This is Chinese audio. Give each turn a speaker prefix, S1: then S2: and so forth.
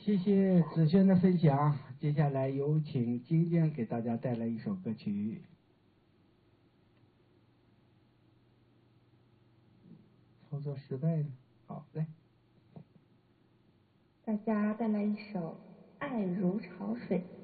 S1: 谢谢子轩的分享，接下来有请晶晶给大家带来一首歌曲。操作失败了，好，来。
S2: 大家带来一首《爱如潮水》。